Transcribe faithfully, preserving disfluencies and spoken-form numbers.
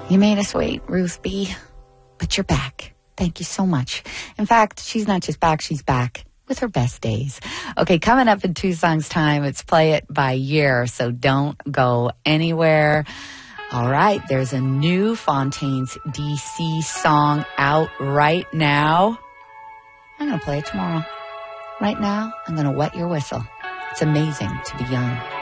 You made us wait, Ruth B., but you're back. Thank you so much. In fact, she's not just back, she's back with her best days. Okay, coming up in two songs' time, it's Play It by Year, so don't go anywhere. All right, there's a new Fontaines D C song out right now. I'm going to play it tomorrow. Right now, I'm going to wet your whistle. It's amazing to be young.